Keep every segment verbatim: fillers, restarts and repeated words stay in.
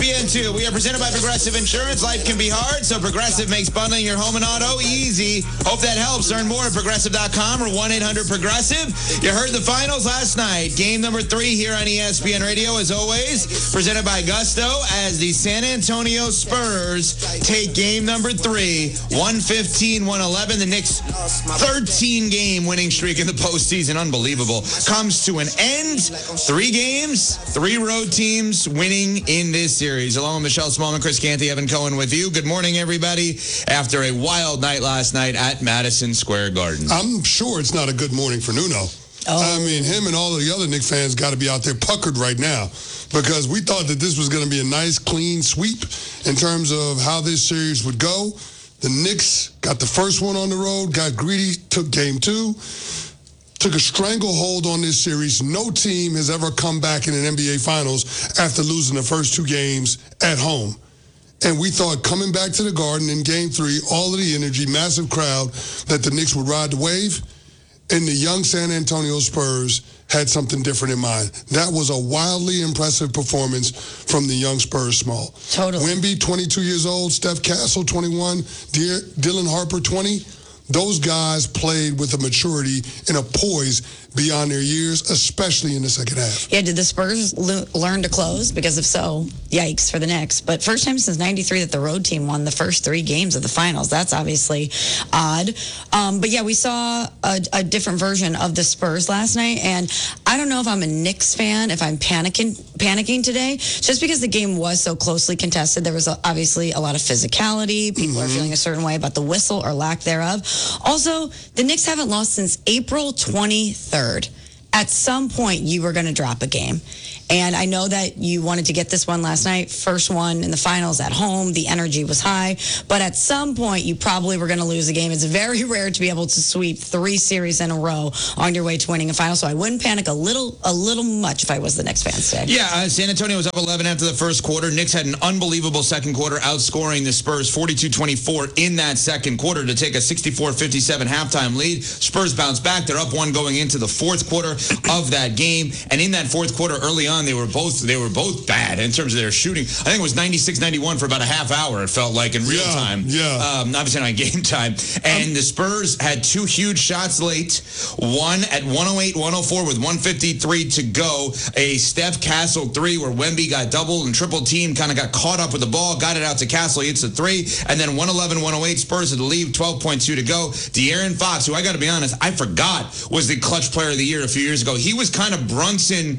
B N two, we are presented by Progressive Insurance. Life can be hard, so Progressive makes bundling your home and auto easy. Hope that helps. Learn more at Progressive dot com or one eight hundred Progressive. You heard the finals last night. Game number three here on E S P N Radio, as always, presented by Gusto, as the San Antonio Spurs take game number three, one fifteen one eleven. The Knicks' thirteen-game winning streak in the postseason, unbelievable, comes to an end. Three games, three road teams winning in this series. Along with Michelle Smallman, Chris Canty, Evan Cohen with you. Good morning, everybody. After a wild night last night at Madison Square Garden. I'm sure it's not a good morning for Nuno. Oh. I mean, him and all of the other Knicks fans got to be out there puckered right now because we thought that this was going to be a nice, clean sweep in terms of how this series would go. The Knicks got the first one on the road, got greedy, took game two. Took a stranglehold on this series. No team has ever come back in an N B A Finals after losing the first two games at home. And we thought coming back to the Garden in game three, all of the energy, massive crowd, that the Knicks would ride the wave. And the young San Antonio Spurs had something different in mind. That was a wildly impressive performance from the young Spurs small. Totally. Wemby, twenty-two years old. Steph Castle, twenty-one. D- Dylan Harper, twenty. Those guys played with a maturity and a poise beyond their years, especially in the second half. Yeah, did the Spurs l- learn to close? Because if so, yikes for the Knicks. But first time since ninety-three that the road team won the first three games of the finals. That's obviously odd. Um, but yeah, we saw a, a different version of the Spurs last night. And I don't know if I'm a Knicks fan, if I'm panicking panicking today, just because the game was so closely contested. There was a, obviously a lot of physicality. People mm-hmm. are feeling a certain way about the whistle or lack thereof. Also, the Knicks haven't lost since April twenty-third. At some point, you were going to drop a game. And I know that you wanted to get this one last night, first one in the finals at home. The energy was high. But at some point, you probably were going to lose a game. It's very rare to be able to sweep three series in a row on your way to winning a final. So I wouldn't panic a little a little much if I was the Knicks fan today. Yeah, uh, San Antonio was up eleven after the first quarter. Knicks had an unbelievable second quarter, outscoring the Spurs forty-two twenty-four in that second quarter to take a sixty-four fifty-seven halftime lead. Spurs bounced back. They're up one going into the fourth quarter of that game. And in that fourth quarter, early on, they were both they were boboth bad in terms of their shooting. I think it was ninety-six ninety-one for about a half hour, it felt like, in real yeah, time. Yeah. Um, obviously not game time. And um, the Spurs had two huge shots late. One at one oh eight one oh four with one fifty-three to go. A Steph Castle three where Wemby got double and triple team, kind of got caught up with the ball, got it out to Castle. He hits a three. And then one eleven one oh eight, Spurs had to leave, twelve point two to go. De'Aaron Fox, who I got to be honest, I forgot was the clutch player of the year a few years ago. He was kind of Brunson,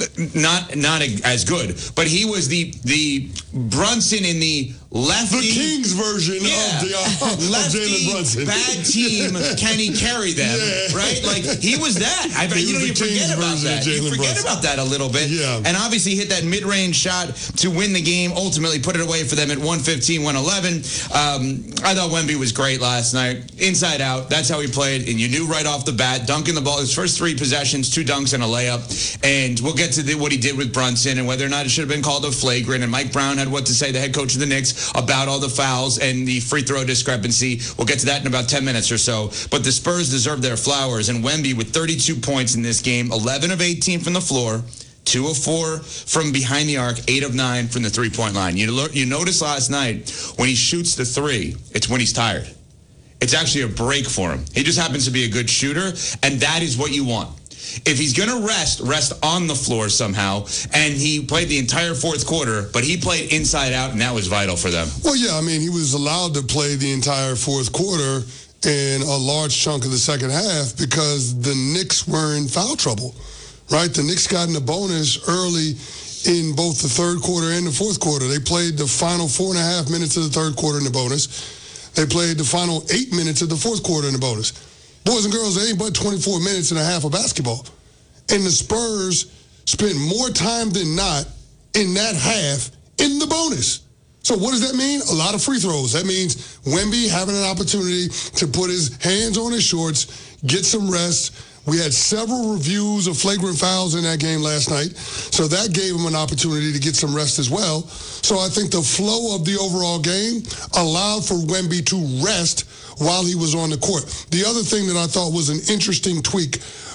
not not as good, but he was the the Brunson in the lefty. The Kings version yeah. of, the, uh, of Jalen Brunson. Bad team, can he carry them? Yeah. Right? Like, he was that. I, he you know, was you forget about that. You forget Brunson. about that a little bit. Yeah. And obviously hit that mid-range shot to win the game, ultimately put it away for them at one fifteen one eleven. Um, I thought Wemby was great last night. Inside out, that's how he played, and you knew right off the bat, dunking the ball, his first three possessions, two dunks and a layup. And we'll get to the, what he did with Brunson and whether or not it should have been called a flagrant. And Mike Brown had what to say, the head coach of the Knicks, about all the fouls and the free throw discrepancy. We'll get to that in about ten minutes or so. But the Spurs deserve their flowers. And Wemby with thirty-two points in this game, eleven of eighteen from the floor, two of four from behind the arc, eight of nine from the three-point line. You, you noticed last night when he shoots the three, it's when he's tired. It's actually a break for him. He just happens to be a good shooter, and that is what you want. If he's going to rest, rest on the floor somehow. And he played the entire fourth quarter, but he played inside out, and that was vital for them. Well, yeah, I mean, he was allowed to play the entire fourth quarter and a large chunk of the second half because the Knicks were in foul trouble, right? The Knicks got in the bonus early in both the third quarter and the fourth quarter. They played the final four and a half minutes of the third quarter in the bonus. They played the final eight minutes of the fourth quarter in the bonus. Boys and girls, they ain't but twenty-four minutes and a half of basketball. And the Spurs spent more time than not in that half in the bonus. So what does that mean? A lot of free throws. That means Wemby having an opportunity to put his hands on his shorts, get some rest. We had several reviews of flagrant fouls in that game last night, so that gave him an opportunity to get some rest as well. So I think the flow of the overall game allowed for Wemby to rest while he was on the court. The other thing that I thought was an interesting tweak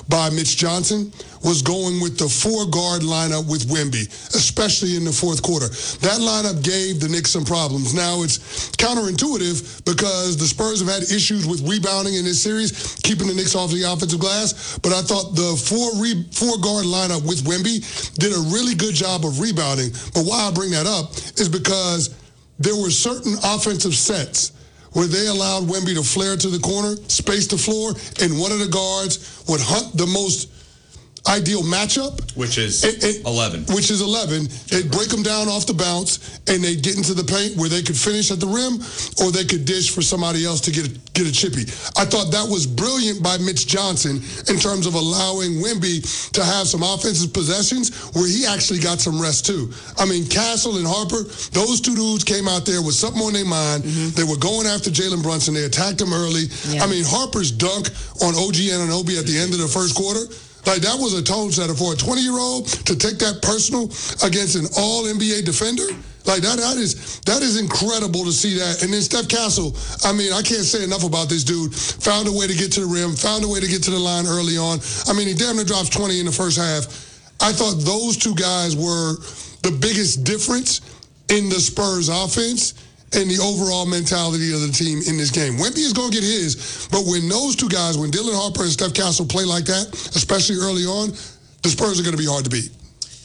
by Mitch Johnson was going with the four-guard lineup with Wemby, especially in the fourth quarter. That lineup gave the Knicks some problems. Now, it's counterintuitive because the Spurs have had issues with rebounding in this series, keeping the Knicks off the offensive glass, but I thought the four re- four-guard lineup with Wemby did a really good job of rebounding. But why I bring that up is because there were certain offensive sets where they allowed Wemby to flare to the corner, space the floor, and one of the guards would hunt the most ideal matchup. Which is and, and, eleven. Which is eleven. They'd break them down off the bounce, and they'd get into the paint where they could finish at the rim, or they could dish for somebody else to get a, get a chippy. I thought that was brilliant by Mitch Johnson in terms of allowing Wemby to have some offensive possessions where he actually got some rest too. I mean, Castle and Harper, those two dudes came out there with something on their mind. Mm-hmm. They were going after Jalen Brunson. They attacked him early. Yeah. I mean, Harper's dunk on O G Anunoby at the end of the first quarter, like, that was a tone setter for a twenty-year-old to take that personal against an all-N B A defender. Like, that, that is that is incredible to see that. And then Steph Castle, I mean, I can't say enough about this dude. Found a way to get to the rim, found a way to get to the line early on. I mean, he damn near drops twenty in the first half. I thought those two guys were the biggest difference in the Spurs offense and the overall mentality of the team in this game. Wemby is going to get his, but when those two guys, when Dylan Harper and Steph Castle play like that, especially early on, the Spurs are going to be hard to beat.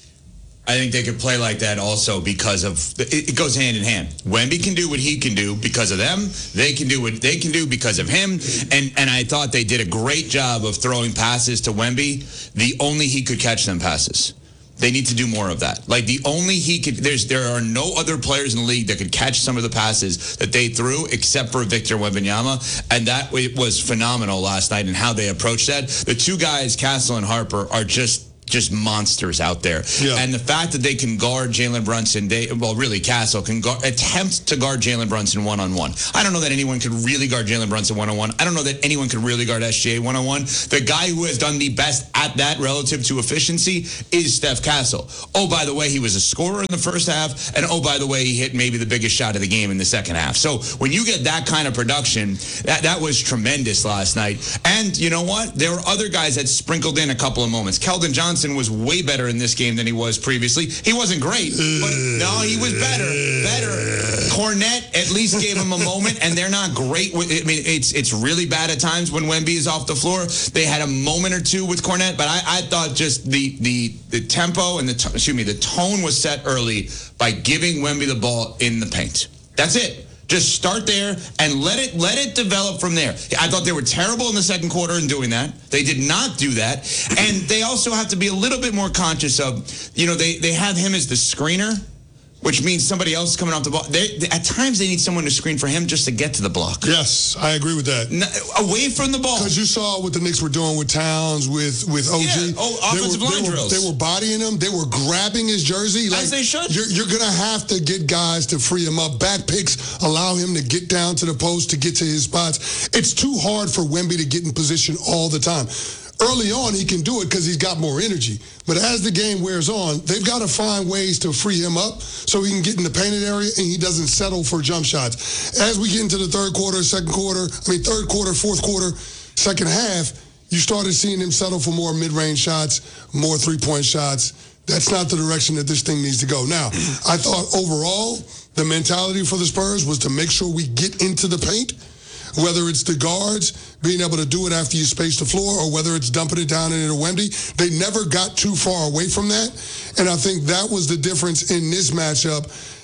I think they could play like that also because of, it, it goes hand in hand. Wemby can do what he can do because of them. They can do what they can do because of him. And and I thought they did a great job of throwing passes to Wemby. The only he could catch them passes. They need to do more of that. Like, the only he could, there's there are no other players in the league that could catch some of the passes that they threw except for Victor Wembanyama, and that was phenomenal last night and how they approached that. The two guys, Castle and Harper, are just just monsters out there. Yeah. And the fact that they can guard Jalen Brunson, they, well, really, Castle can guard, attempt to guard Jalen Brunson one-on-one. I don't know that anyone could really guard Jalen Brunson one-on-one. I don't know that anyone could really guard S G A one-on-one. The guy who has done the best at that relative to efficiency is Steph Castle. Oh, by the way, he was a scorer in the first half, and oh, by the way, he hit maybe the biggest shot of the game in the second half. So when you get that kind of production, that, that was tremendous last night. And you know what? There were other guys that sprinkled in a couple of moments. Keldon Johnson was way better in this game than he was previously. He wasn't great, but no, he was better. Better. Cornette at least gave him a moment, and they're not great. With, I mean, it's it's really bad at times when Wemby is off the floor. They had a moment or two with Cornette, but I, I thought just the the the tempo and the t- excuse me the tone was set early by giving Wemby the ball in the paint. That's it. Just start there and let it let it develop from there. I thought they were terrible in the second quarter in doing that. They did not do that. And they also have to be a little bit more conscious of, you know, they, they have him as the screener, which means somebody else is coming off the ball. They, they, at times, they need someone to screen for him just to get to the block. Yes, I agree with that. No, away from the ball. Because you saw what the Knicks were doing with Towns, with, with O G. Yeah. Oh, offensive they were, line they drills. Were, they were bodying him. They were grabbing his jersey. Like, As they should. You're, you're going to have to get guys to free him up. Back picks allow him to get down to the post, to get to his spots. It's too hard for Wemby to get in position all the time. Early on, he can do it because he's got more energy. But as the game wears on, they've got to find ways to free him up so he can get in the painted area and he doesn't settle for jump shots. As we get into the third quarter, second quarter, I mean, third quarter, fourth quarter, second half, you started seeing him settle for more mid-range shots, more three-point shots. That's not the direction that this thing needs to go. Now, I thought overall, the mentality for the Spurs was to make sure we get into the paint, whether it's the guards being able to do it after you space the floor or whether it's dumping it down into Wemby. They never got too far away from that. And I think that was the difference in this matchup,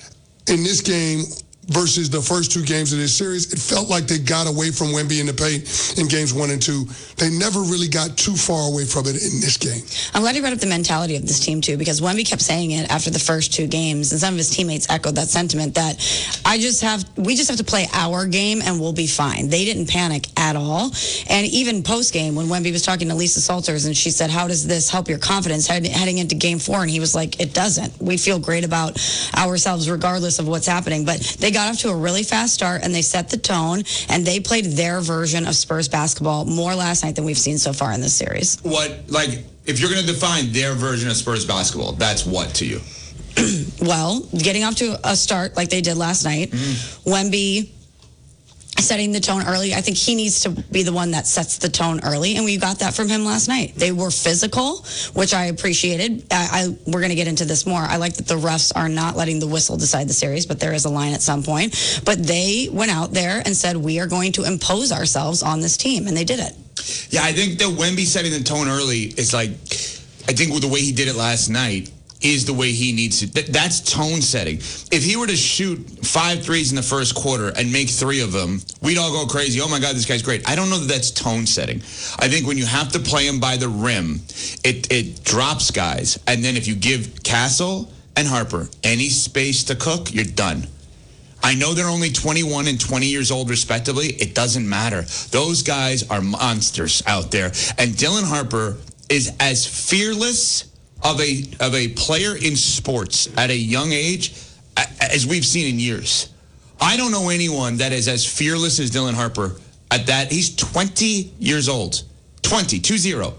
in this game, versus the first two games of this series. It felt like they got away from Wemby in the paint in games one and two. They never really got too far away from it in this game. I'm glad you brought up the mentality of this team, too, because Wemby kept saying it after the first two games, and some of his teammates echoed that sentiment that I just have, we just have to play our game and we'll be fine. They didn't panic at all. And even post-game, when Wemby was talking to Lisa Salters, and she said, how does this help your confidence head, heading into game four? And he was like, it doesn't. We feel great about ourselves regardless of what's happening. But they got off to a really fast start, and they set the tone, and they played their version of Spurs basketball more last night than we've seen so far in this series. What, like, if you're going to define their version of Spurs basketball, that's what to you? Well, getting off to a start like they did last night, mm. Wemby setting the tone early. I think he needs to be the one that sets the tone early, and we got that from him last night. They were physical, which I appreciated. I, I we're going to get into this more. I like that the refs are not letting the whistle decide the series, but there is a line at some point. But they went out there and said, we are going to impose ourselves on this team, and they did it. Yeah, I think that Wemby setting the tone early is like, I think with the way he did it last night is the way he needs to. That, that's tone setting. If he were to shoot five threes in the first quarter and make three of them, we'd all go crazy. Oh my God, this guy's great. I don't know that that's tone setting. I think when you have to play him by the rim, it, it drops guys. And then if you give Castle and Harper any space to cook, you're done. I know they're only twenty-one and twenty years old, respectively. It doesn't matter. Those guys are monsters out there. And Dylan Harper is as fearless of a of a player in sports at a young age as we've seen in years. I don't know anyone that is as fearless as Dylan Harper at that. He's twenty years old. twenty, two zero.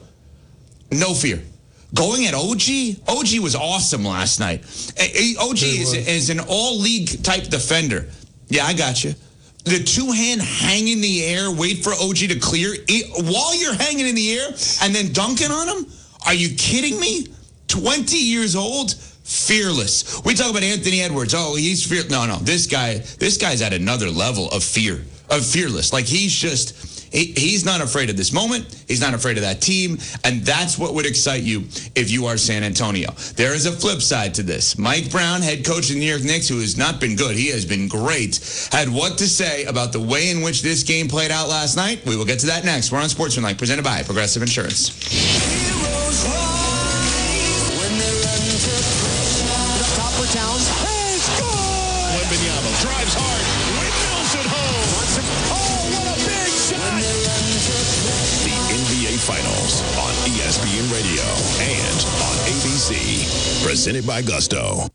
No fear. Going at O G, O G was awesome last night. O G is, is an all-league type defender. Yeah, I got you. The two-hand hang in the air, wait for O G to clear. While you're hanging in the air and then dunking on him? Are you kidding me? twenty years old? Fearless. We talk about Anthony Edwards. Oh, he's fear. No, no. This guy, this guy's at another level of fear, of fearless. Like he's just... He, he's not afraid of this moment. He's not afraid of that team. And that's what would excite you if you are San Antonio. There is a flip side to this. Mike Brown, head coach of the New York Knicks, who has not been good. He has been great. Had what to say about the way in which this game played out last night. We will get to that next. We're on Sportsmanlike, presented by Progressive Insurance. Heroes rise when they run to the top for Towns. Hey, score! Wembanyama drives hard. Windmills at home. Wants it. Oh, what a big shot! When they run to The N B A Finals on E S P N Radio and on A B C. Presented by Gusto.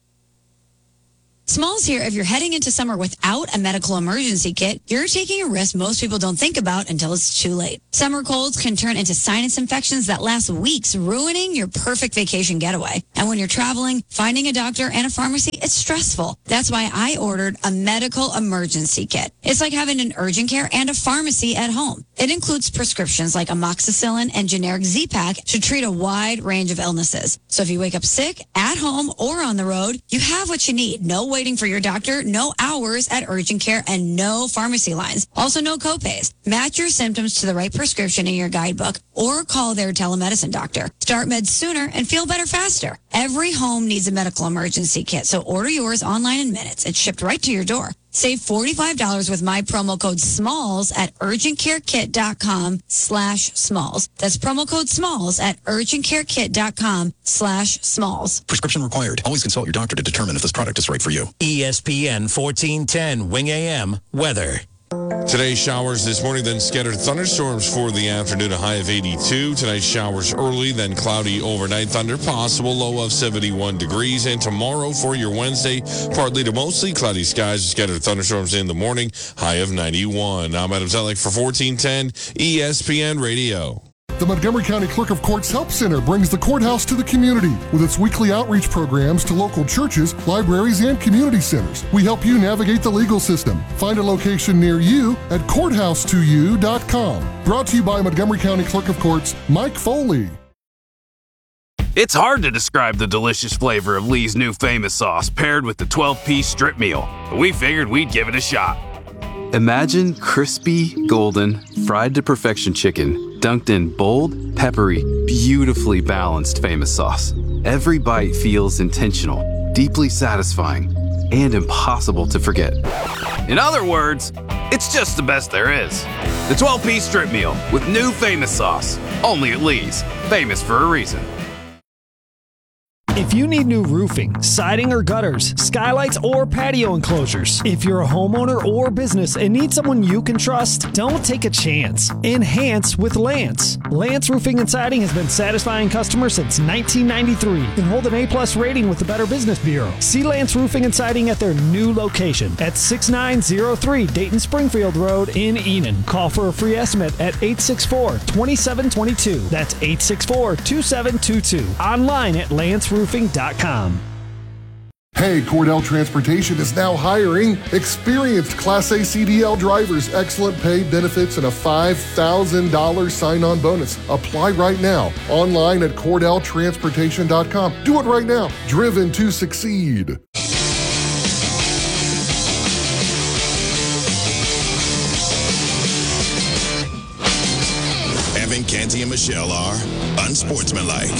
Smalls here. If you're heading into summer without a medical emergency kit, you're taking a risk most people don't think about until it's too late. Summer colds can turn into sinus infections that last weeks, ruining your perfect vacation getaway. And when you're traveling, finding a doctor and a pharmacy, it's stressful. That's why I ordered a medical emergency kit. It's like having an urgent care and a pharmacy at home. It includes prescriptions like amoxicillin and generic Z-Pak to treat a wide range of illnesses. So if you wake up sick, at home, or on the road, you have what you need. No waiting for your doctor, no hours at urgent care, and no pharmacy lines. Also, no copays. Match your symptoms to the right prescription in your guidebook or call their telemedicine doctor. Start meds sooner and feel better faster. Every home needs a medical emergency kit, so order yours online in minutes. It's shipped right to your door. Save forty-five dollars with my promo code SMALLS at urgentcarekit.com slash SMALLS. That's promo code SMALLS at urgentcarekit.com slash SMALLS. Prescription required. Always consult your doctor to determine if this product is right for you. E S P N fourteen ten Wing A M weather. Today's showers this morning, then scattered thunderstorms for the afternoon, a high of eighty-two. Tonight's showers early, then cloudy overnight. Thunder possible, low of seventy-one degrees. And tomorrow for your Wednesday, partly to mostly cloudy skies, scattered thunderstorms in the morning, high of ninety-one. I'm Adam Zellick for fourteen ten E S P N Radio. The Montgomery County Clerk of Courts Help Center brings the courthouse to the community with its weekly outreach programs to local churches, libraries, and community centers. We help you navigate the legal system. Find a location near you at courthouse to you dot com. Brought to you by Montgomery County Clerk of Courts, Mike Foley. It's hard to describe the delicious flavor of Lee's new famous sauce paired with the twelve-piece strip meal, but we figured we'd give it a shot. Imagine crispy, golden, fried to perfection chicken dunked in bold, peppery, beautifully balanced famous sauce. Every bite feels intentional, deeply satisfying, and impossible to forget. In other words, it's just the best there is. The twelve-piece strip meal with new famous sauce. Only at Lee's. Famous for a reason. If you need new roofing, siding or gutters, skylights or patio enclosures, if you're a homeowner or business and need someone you can trust, don't take a chance. Enhance with Lance. Lance Roofing and Siding has been satisfying customers since nineteen ninety-three and hold an A-plus rating with the Better Business Bureau. See Lance Roofing and Siding at their new location at sixty-nine oh three Dayton Springfield Road in Enon. Call for a free estimate at eight six four, two seven two two. That's eight six four, two seven two two. Online at lance roofing dot com. Hey, Cordell Transportation is now hiring experienced Class A C D L drivers, excellent pay, benefits, and a five thousand dollars sign-on bonus. Apply right now, online at cordell transportation dot com. Do it right now. Driven to succeed. Evan, Canty, and Michelle are unsportsmanlike.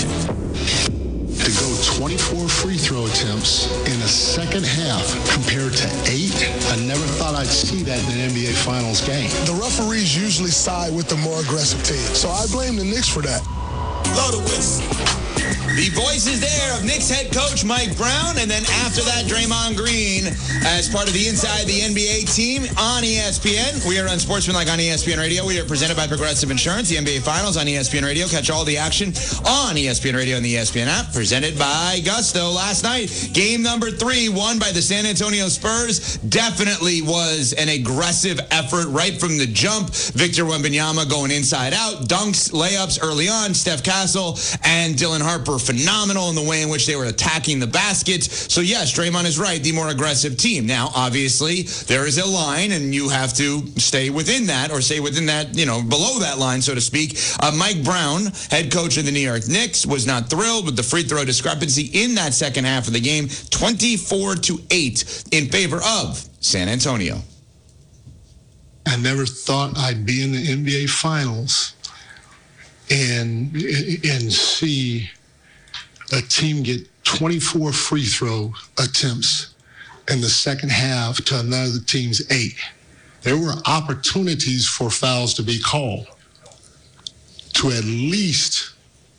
To go twenty-four free throw attempts in a second half compared to eight, I never thought I'd see that in an N B A Finals game. The referees usually side with the more aggressive team, so I blame the Knicks for that. Blow the whistle. The voices there of Knicks head coach Mike Brown, and then after that, Draymond Green as part of the Inside the N B A team on E S P N. We are Unsportsmanlike on E S P N Radio. We are presented by Progressive Insurance, the N B A Finals on E S P N Radio. Catch all the action on E S P N Radio and the E S P N app. Presented by Gusto. Last night, game number three, won by the San Antonio Spurs. Definitely was an aggressive effort right from the jump. Victor Wembanyama going inside out. Dunks, layups early on. Steph Castle and Dylan Harper phenomenal in the way in which they were attacking the baskets. So yes, Draymond is right, the more aggressive team. Now, obviously, there is a line, and you have to stay within that, or stay within that, you know, below that line, so to speak. Uh, Mike Brown, head coach of the New York Knicks, was not thrilled with the free throw discrepancy in that second half of the game, twenty-four to eight in favor of San Antonio. I never thought I'd be in the N B A Finals and and see a team get twenty-four free throw attempts in the second half to another team's eight. There were opportunities for fouls to be called to at least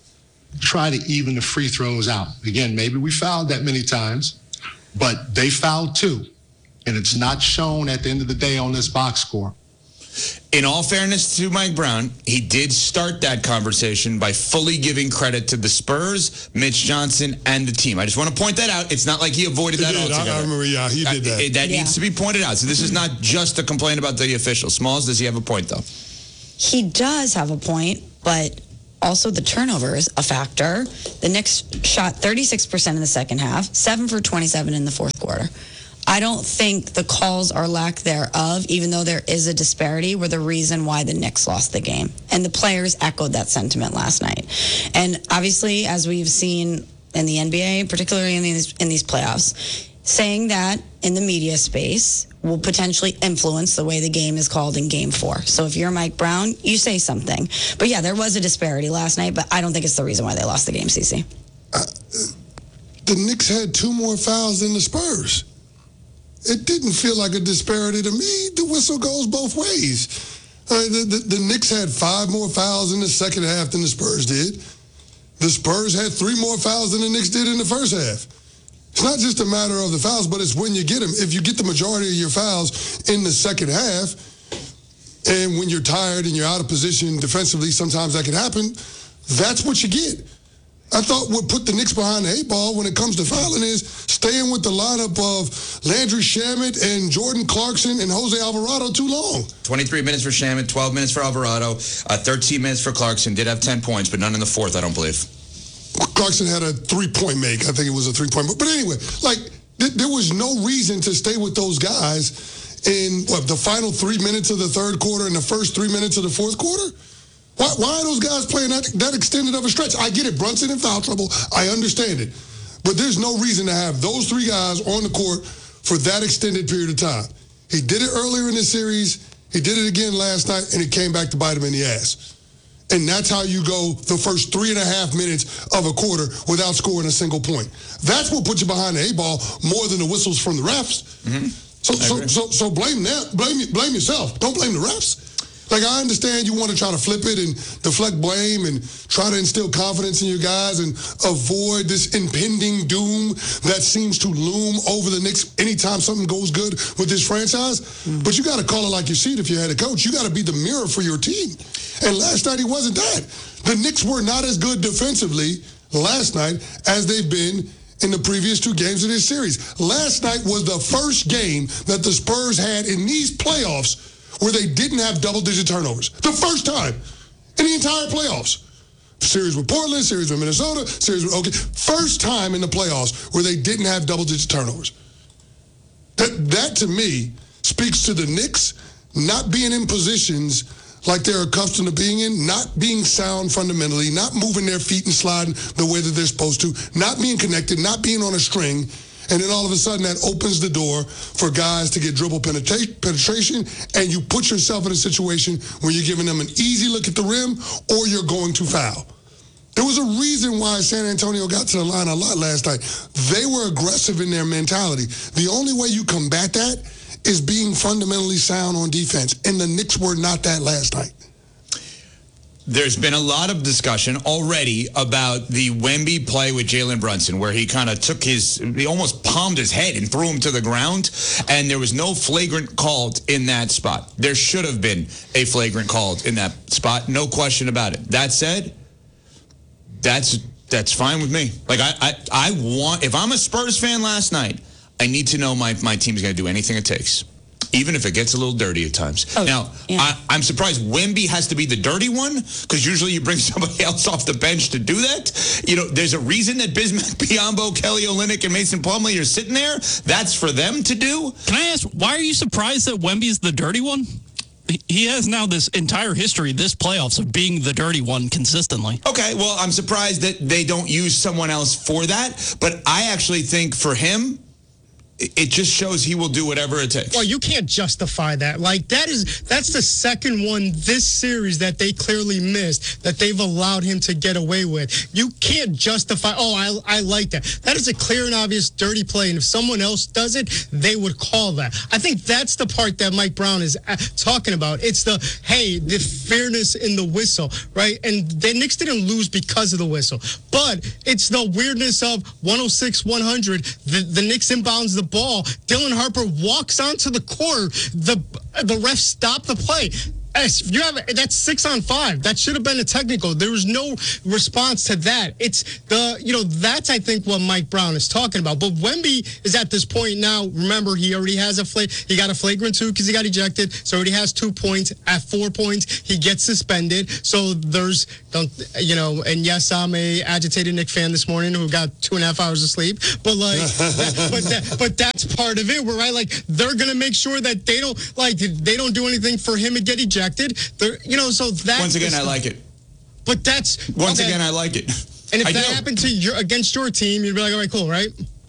try to even the free throws out. Again, maybe we fouled that many times, but they fouled too. And it's not shown at the end of the day on this box score. In all fairness to Mike Brown, he did start that conversation by fully giving credit to the Spurs, Mitch Johnson, and the team. I just want to point that out. It's not like he avoided He that did. altogether. I, I remember, yeah, he did that. Uh, that Yeah. needs to be pointed out. So this is not just a complaint about the officials. Smalls, does he have a point, though? He does have a point, but also the turnover is a factor. The Knicks shot thirty-six percent in the second half, seven for twenty-seven in the fourth quarter. I don't think the calls or lack thereof, even though there is a disparity, were the reason why the Knicks lost the game. And the players echoed that sentiment last night. And obviously, as we've seen in the N B A, particularly in these, in these playoffs, saying that in the media space will potentially influence the way the game is called in game four. So if you're Mike Brown, you say something. But yeah, there was a disparity last night, but I don't think it's the reason why they lost the game, Cece. Uh, the Knicks had two more fouls than the Spurs. It didn't feel like a disparity to me. The whistle goes both ways. Uh, the, the, the Knicks had five more fouls in the second half than the Spurs did. The Spurs had three more fouls than the Knicks did in the first half. It's not just a matter of the fouls, but it's when you get them. If you get the majority of your fouls in the second half, and when you're tired and you're out of position defensively, sometimes that can happen. That's what you get. I thought what put the Knicks behind the eight ball when it comes to fouling is staying with the lineup of Landry Shamet and Jordan Clarkson and Jose Alvarado too long. twenty-three minutes for Shamet, twelve minutes for Alvarado, uh, thirteen minutes for Clarkson. Did have ten points, but none in the fourth, I don't believe. Clarkson had a three-point make. I think it was a three-point. But anyway, like, th- there was no reason to stay with those guys in, what, the final three minutes of the third quarter and the first three minutes of the fourth quarter? Why, why are those guys playing that, that extended of a stretch? I get it. Brunson in foul trouble. I understand it. But there's no reason to have those three guys on the court for that extended period of time. He did it earlier in the series. He did it again last night, and it came back to bite him in the ass. And that's how you go the first three and a half minutes of a quarter without scoring a single point. That's what puts you behind the eight ball more than the whistles from the refs. Mm-hmm. So, so, so, so blame them. Blame, blame yourself. Don't blame the refs. Like, I understand you want to try to flip it and deflect blame and try to instill confidence in your guys and avoid this impending doom that seems to loom over the Knicks anytime something goes good with this franchise. Mm. But you got to call it like you see it if you're head coach. You got to be the mirror for your team. And last night he wasn't that. The Knicks were not as good defensively last night as they've been in the previous two games of this series. Last night was the first game that the Spurs had in these playoffs where they didn't have double-digit turnovers. The first time in the entire playoffs. Series with Portland, series with Minnesota, series with okay. First time in the playoffs where they didn't have double-digit turnovers. That, that to me speaks to the Knicks not being in positions like they're accustomed to being in, not being sound fundamentally, not moving their feet and sliding the way that they're supposed to, not being connected, not being on a string. And then all of a sudden that opens the door for guys to get dribble penetra- penetration, and you put yourself in a situation where you're giving them an easy look at the rim or you're going to foul. There was a reason why San Antonio got to the line a lot last night. They were aggressive in their mentality. The only way you combat that is being fundamentally sound on defense, and the Knicks were not that last night. There's been a lot of discussion already about the Wemby play with Jalen Brunson, where he kind of took his, he almost palmed his head and threw him to the ground, and there was no flagrant called in that spot. There should have been a flagrant called in that spot, no question about it. That said, that's that's fine with me. Like, I, I, I want, if I'm a Spurs fan last night, I need to know my, my team's going to do anything it takes, even if it gets a little dirty at times. Oh, now, yeah. I, I'm surprised Wemby has to be the dirty one, because usually you bring somebody else off the bench to do that. You know, there's a reason that Bismack Biyombo, Kelly Olynyk, and Mason Plumlee are sitting there. That's for them to do. Can I ask, why are you surprised that Wemby's the dirty one? He has now this entire history, this playoffs, of being the dirty one consistently. Okay, well, I'm surprised that they don't use someone else for that, but I actually think for him, it just shows he will do whatever it takes. Well, you can't justify that. Like, that is, that's the second one this series that they clearly missed, that they've allowed him to get away with. You can't justify, oh, I, I like that. That is a clear and obvious dirty play, and if someone else does it, they would call that. I think that's the part that Mike Brown is talking about. It's the, hey, the fairness in the whistle, right? And the Knicks didn't lose because of the whistle. But it's the weirdness of one oh six one hundred. The, the Knicks inbounds the ball. Dylan Harper walks onto the court. The the ref stopped the play. As you have that's six on five. That should have been a technical. There was no response to that. It's the you know that's I think what Mike Brown is talking about. But Wemby is at this point now. Remember, he already has a flag. He got a flagrant two because he got ejected. So already has two points. At four points, he gets suspended. So there's don't you know? And yes, I'm a agitated Knick fan this morning who got two and a half hours of sleep. But like, that, but that, but that's part of it. Where right, like they're gonna make sure that they don't like they don't do anything for him to get ejected. They're, you know, so that once again, I like it. But that's once okay. again, I like it. And if I that do. happened to your against your team, you'd be like, all right, cool, right?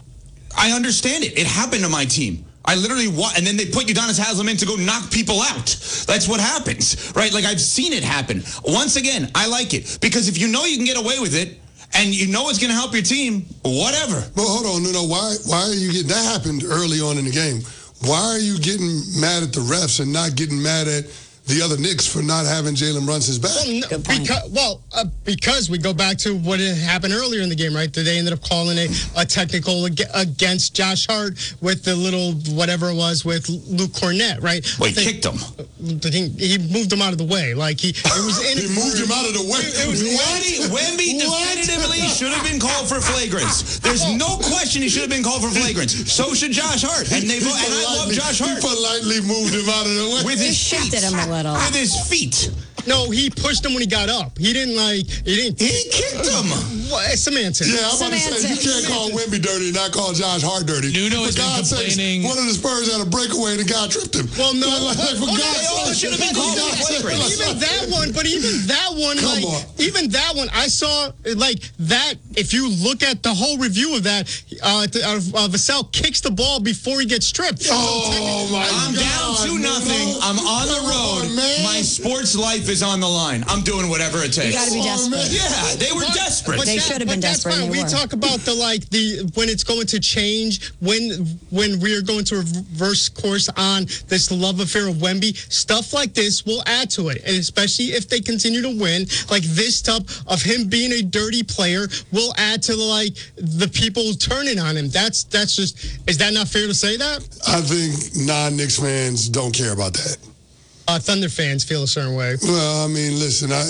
I understand it. It happened to my team. I literally wa- and then they put Udonis Haslem in to go knock people out. That's what happens, right? Like I've seen it happen. Once again, I like it because if you know you can get away with it. And you know it's going to help your team, whatever. Well, hold on, Nuno. Why, why are you getting that happened early on in the game? Why are you getting mad at the refs and not getting mad at the other Knicks for not having Jalen Brunson's back? Well, no, because, well uh, because we go back to what had happened earlier in the game, right? They ended up calling a, a technical ag- against Josh Hart with the little whatever it was with Luke Cornett, right? Well, he kicked him. He, he moved him out of the way. Like he, it was in he moved him out of the way. It, it was Wemby, Wemby definitively should have been called for flagrants. There's no question he should have been called for flagrants. So should Josh Hart. And they and I love Josh Hart. He politely moved him out of the way. With his feet. Him a little. With his feet. No, he pushed him when he got up. He didn't like. He didn't. He kicked him. What? Semantics. Yeah, I'm about to say you can't call Wemby dirty and not call Josh Hart dirty. Nuno for has God's been complaining. Sakes, one of the Spurs had a breakaway and the guy tripped him. Well, no, like, like, for well, God's no, sake, should have been called flagrant. Even that one, but even that one, Come like on. even that one, I saw like that. If you look at the whole review of that, uh, uh, uh Vassell kicks the ball before he gets stripped. Oh my I'm God! down two nothing. I'm on the road. On, man. My sports life is on the line. I'm doing whatever it takes. You got to be desperate. Yeah, they were But- desperate. but They that- should have been but that's desperate, fine. and they We were. talk about the like the when it's going to change when when we are going to reverse course on this love affair of Wemby. Stuff like this will add to it, and especially if they continue to win, like this stuff of him being a dirty player will add to the, like the people turning on him. That's that's just is that not fair to say that? I think non-Knicks fans don't care about that. Uh, Thunder fans feel a certain way. Well, I mean, listen, I,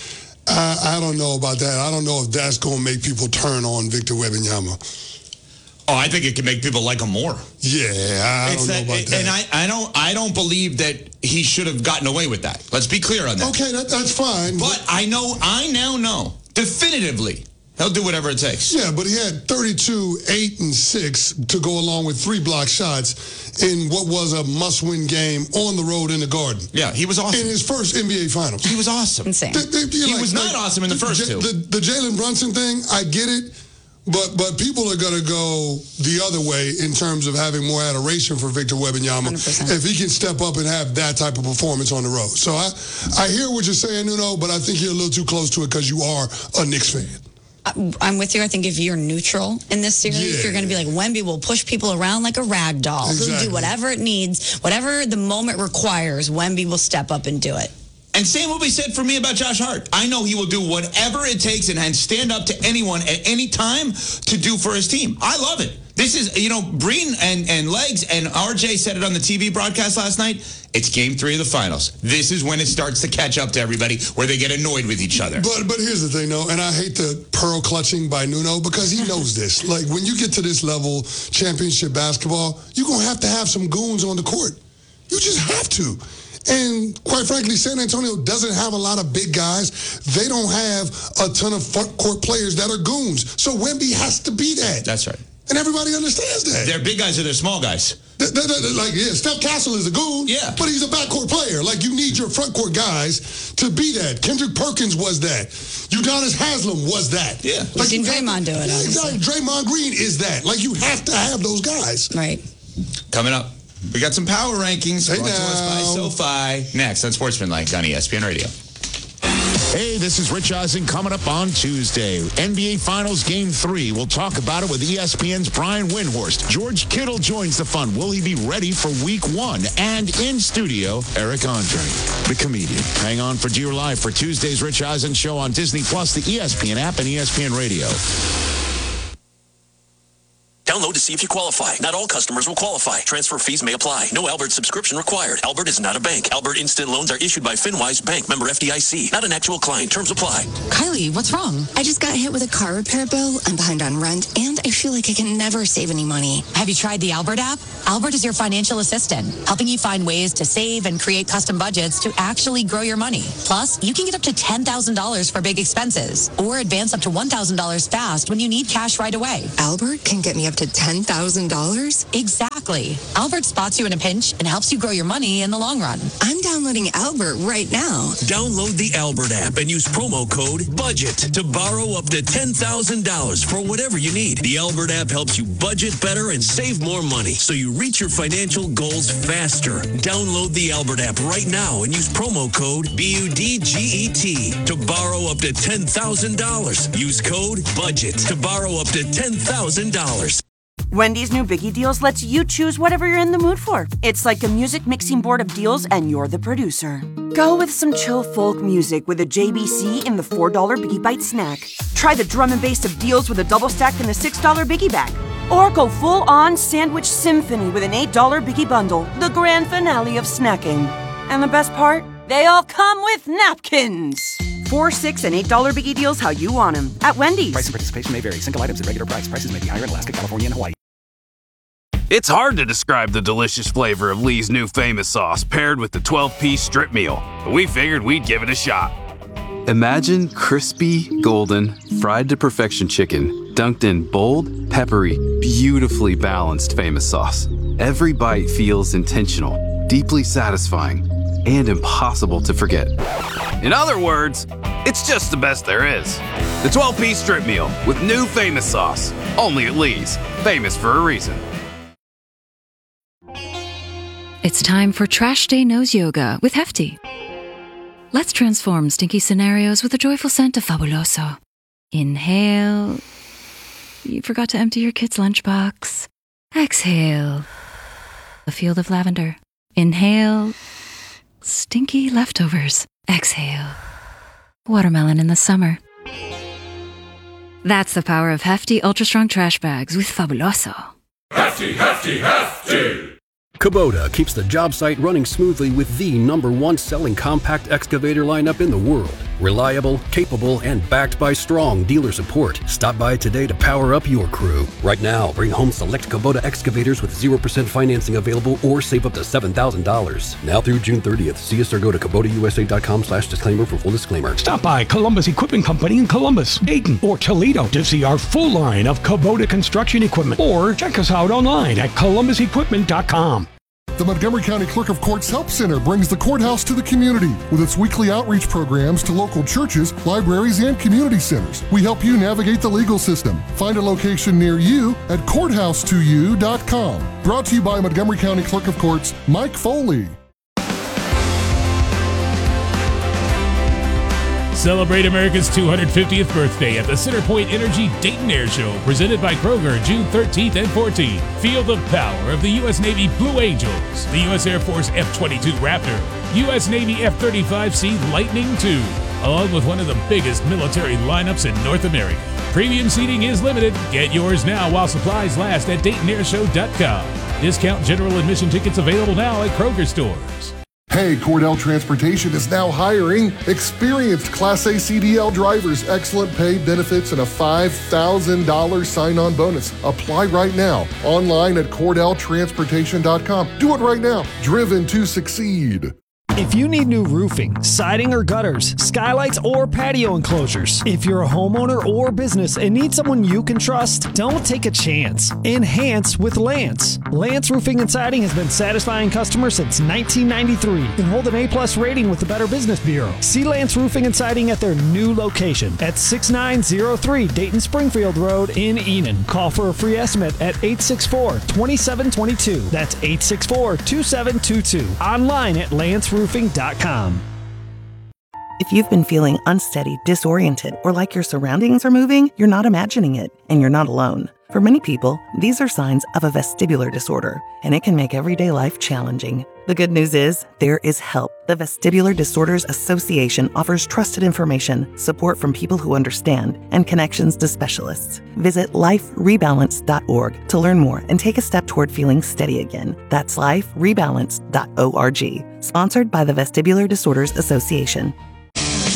I I don't know about that. I don't know if that's going to make people turn on Victor Wembanyama. Oh, I think it can make people like him more. Yeah, I It's don't that, know about that. and I, I don't I don't believe that he should have gotten away with that. Let's be clear on that. Okay, that, that's fine. But I know I now know definitively, he'll do whatever it takes. Yeah, but he had thirty-two, eight, and six to go along with three block shots in what was a must-win game on the road in the Garden. Yeah, he was awesome. In his first N B A Finals. He was awesome. Insane. They- they- He like- was not like, awesome in the first J- two. The, the Jalen Brunson thing, I get it, but but people are going to go the other way in terms of having more adoration for Victor Wembanyama one hundred percent. if he can step up and have that type of performance on the road. So I, I hear what you're saying, Nuno, but I think you're a little too close to it because you are a Knicks fan. I'm with you. I think if you're neutral in this series, Yeah. you're going to be like, Wemby will push people around like a rag doll. He'll Exactly. do whatever it needs, whatever the moment requires, Wemby will step up and do it. And same will be said for me about Josh Hart. I know he will do whatever it takes and, and stand up to anyone at any time to do for his team. I love it. This is, you know, Breen and, and Legs and R J said it on the T V broadcast last night. It's game three of the finals. This is when it starts to catch up to everybody where they get annoyed with each other. But but here's the thing, though, and I hate the pearl clutching by Nuno because he knows this. Like, when you get to this level, championship basketball, you're going to have to have some goons on the court. You just have to. And quite frankly, San Antonio doesn't have a lot of big guys. They don't have a ton of front court players that are goons. So Wemby has to be that. That's right. And everybody understands that. They're big guys or they're small guys. Th- th- th- like, yeah, Steph Castle is a goon, Yeah. but he's a backcourt player. Like, you need your front court guys to be that. Kendrick Perkins was that. Udonis Haslem was that. Yeah. We've Like, seen you have Draymond to- do it, Yeah, obviously. exactly. Draymond Green is that. Like, you have to have those guys. Right. Coming up, we got some power rankings Hey brought to us by now. SoFi. Next on Sportsmanlike on E S P N Radio. Hey, this is Rich Eisen coming up on Tuesday. N B A Finals Game three. We'll talk about it with E S P N's Brian Windhorst. George Kittle joins the fun. Will he be ready for week one? And in studio, Eric Andre, the comedian. Hang on for Dear Live for Tuesday's Rich Eisen Show on Disney Plus, the E S P N app, and E S P N Radio. Download to see if you qualify. Not all customers will qualify. Transfer fees may apply. No Albert subscription required. Albert is not a bank. Albert Instant Loans are issued by FinWise Bank, member F D I C. Not an actual client. Terms apply. Kylie, what's wrong? I just got hit with a car repair bill. I'm behind on rent, and I feel like I can never save any money. Have you tried the Albert app? Albert is your financial assistant, helping you find ways to save and create custom budgets to actually grow your money. Plus, you can get up to ten thousand dollars for big expenses or advance up to one thousand dollars fast when you need cash right away. Albert can get me up to ten thousand dollars? Exactly. Albert spots you in a pinch and helps you grow your money in the long run. I'm downloading Albert right now. Download the Albert app and use promo code BUDGET to borrow up to ten thousand dollars for whatever you need. The Albert app helps you budget better and save more money so you reach your financial goals faster. Download the Albert app right now and use promo code B U D G E T to borrow up to ten thousand dollars. Use code BUDGET to borrow up to ten thousand dollars. Wendy's new Biggie Deals lets you choose whatever you're in the mood for. It's like a music mixing board of deals, and you're the producer. Go with some chill folk music with a J B C in the four dollar Biggie Bite snack. Try the drum and bass of deals with a double stack in the six dollar Biggie Bag. Or go full-on sandwich symphony with an eight dollar Biggie Bundle, the grand finale of snacking. And the best part? They all come with napkins. Four, six, and eight dollar Biggie Deals how you want them at Wendy's. Price and participation may vary. Single items at regular price. Prices may be higher in Alaska, California, and Hawaii. It's hard to describe the delicious flavor of Lee's new famous sauce paired with the twelve-piece strip meal, but we figured we'd give it a shot. Imagine crispy, golden, fried to perfection chicken dunked in bold, peppery, beautifully balanced famous sauce. Every bite feels intentional, deeply satisfying, and impossible to forget. In other words, it's just the best there is. The twelve-piece strip meal with new famous sauce. Only at Lee's. Famous for a reason. It's time for Trash Day Nose Yoga with Hefty. Let's transform stinky scenarios with the joyful scent of Fabuloso. Inhale. You forgot to empty your kid's lunchbox. Exhale. A field of lavender. Inhale. Stinky leftovers. Exhale. Watermelon in the summer. That's the power of Hefty Ultra Strong Trash Bags with Fabuloso. Hefty, hefty, hefty! Kubota keeps the job site running smoothly with the number one selling compact excavator lineup in the world. Reliable, capable, and backed by strong dealer support. Stop by today to power up your crew. Right now, bring home select Kubota excavators with zero percent financing available or save up to seven thousand dollars. Now through June thirtieth. See us or go to Kubota U S A dot com slash disclaimer for full disclaimer. Stop by Columbus Equipment Company in Columbus, Dayton, or Toledo to see our full line of Kubota construction equipment. Or check us out online at columbus equipment dot com. The Montgomery County Clerk of Courts Help Center brings the courthouse to the community with its weekly outreach programs to local churches, libraries, and community centers. We help you navigate the legal system. Find a location near you at courthouse to you dot com. Brought to you by Montgomery County Clerk of Courts Mike Foley. Celebrate America's two hundred fiftieth birthday at the Centerpoint Energy Dayton Air Show, presented by Kroger, June thirteenth and fourteenth. Feel the power of the U S Navy Blue Angels, the U S Air Force F twenty-two Raptor, U S Navy F thirty-five C Lightning two, along with one of the biggest military lineups in North America. Premium seating is limited. Get yours now while supplies last at Dayton Air Show dot com. Discount general admission tickets available now at Kroger stores. Hey, Cordell Transportation is now hiring experienced Class A C D L drivers, excellent pay, benefits, and a five thousand dollars sign-on bonus. Apply right now, online at Cordell Transportation dot com. Do it right now. Driven to succeed. If you need new roofing, siding or gutters, skylights or patio enclosures, if you're a homeowner or business and need someone you can trust, don't take a chance. Enhance with Lance. Lance Roofing and Siding has been satisfying customers since nineteen ninety-three and hold an A-plus rating with the Better Business Bureau. See Lance Roofing and Siding at their new location at six nine zero three Dayton Springfield Road in Enon. Call for a free estimate at eight six four, two seven two two. That's eight six four, two seven two two. Online at lance roofing dot com. If you've been feeling unsteady, disoriented, or like your surroundings are moving, you're not imagining it, and you're not alone. For many people, these are signs of a vestibular disorder, and it can make everyday life challenging. The good news is, there is help. The Vestibular Disorders Association offers trusted information, support from people who understand, and connections to specialists. Visit life rebalance dot org to learn more and take a step toward feeling steady again. That's life rebalance dot org. Sponsored by the Vestibular Disorders Association.